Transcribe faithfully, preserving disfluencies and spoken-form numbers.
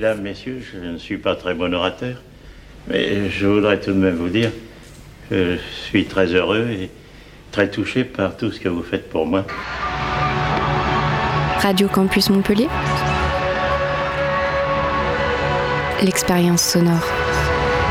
Mesdames, messieurs, je ne suis pas très bon orateur, mais je voudrais tout de même vous dire que je suis très heureux et très touché par tout ce que vous faites pour moi. Radio Campus Montpellier, l'expérience sonore.